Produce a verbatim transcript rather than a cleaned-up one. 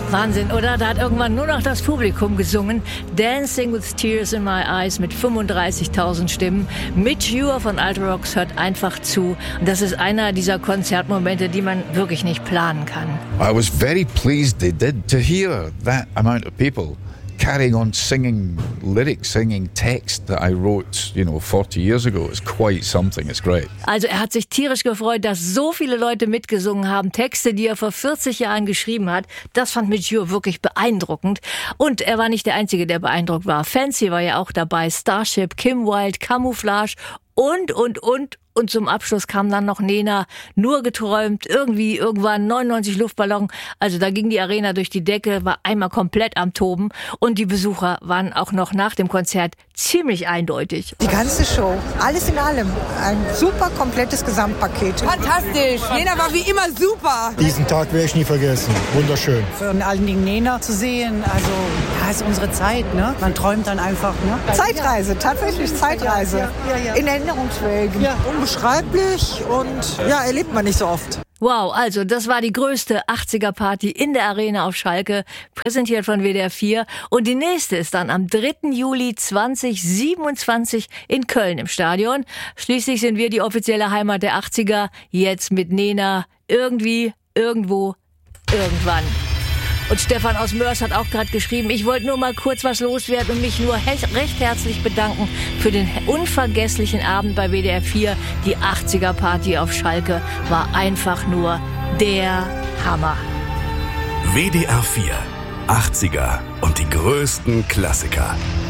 Wahnsinn, oder? Da hat irgendwann nur noch das Publikum gesungen. Dancing with Tears in My Eyes mit fünfunddreißigtausend Stimmen. Midge Ure von Ultravox hört einfach zu. Und das ist einer dieser Konzertmomente, die man wirklich nicht planen kann. I was very pleased they did to hear that amount of people carrying on singing lyrics, singing text that I wrote, you know, forty years ago. It's quite something. It's great. Also er hat sich tierisch gefreut, dass so viele Leute mitgesungen haben. Texte, die er vor vierzig Jahren geschrieben hat. Das fand Midge Ure wirklich beeindruckend. Und er war nicht der Einzige, der beeindruckt war. Fancy war ja auch dabei. Starship, Kim Wilde, Camouflage und, und, und. Und zum Abschluss kam dann noch Nena, nur geträumt, irgendwie, irgendwann neunundneunzig Luftballon. Also da ging die Arena durch die Decke, war einmal komplett am Toben. Und die Besucher waren auch noch nach dem Konzert ziemlich eindeutig. Die ganze Show, alles in allem, ein super komplettes Gesamtpaket. Fantastisch, Nena war wie immer super. Diesen Tag werde ich nie vergessen, wunderschön. Vor allen Dingen Nena zu sehen, also ja, ist unsere Zeit, ne? Man träumt dann einfach, ne? Zeitreise, tatsächlich Zeitreise. Ja, ja, ja. In Erinnerungsschwelgen. Ja. Unbeschreiblich und ja, erlebt man nicht so oft. Wow, also das war die größte achtziger-Party in der Arena auf Schalke, präsentiert von W D R vier. Und die nächste ist dann am dritten Juli zweitausendsiebenundzwanzig in Köln im Stadion. Schließlich sind wir die offizielle Heimat der achtziger, jetzt mit Nena, irgendwie, irgendwo, irgendwann. Und Stefan aus Mörs hat auch gerade geschrieben, ich wollte nur mal kurz was loswerden und mich nur he- recht herzlich bedanken für den unvergesslichen Abend bei W D R vier. Die achtziger-Party auf Schalke war einfach nur der Hammer. W D R vier, achtziger und die größten Klassiker.